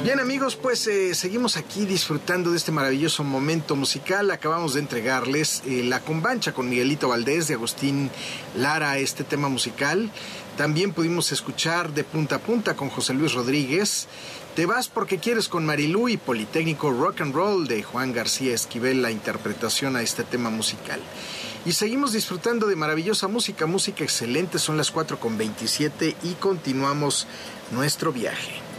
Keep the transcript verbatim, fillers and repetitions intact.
Bien amigos, pues eh, seguimos aquí disfrutando de este maravilloso momento musical. Acabamos de entregarles eh, La Combancha con Miguelito Valdés de Agustín Lara, este tema musical. También pudimos escuchar De Punta a Punta con José Luis Rodríguez, Te vas porque quieres con Marilú y Politécnico Rock and Roll de Juan García Esquivel, la interpretación a este tema musical. Y seguimos disfrutando de maravillosa música, música excelente. Son las cuatro con veintisiete y continuamos nuestro viaje.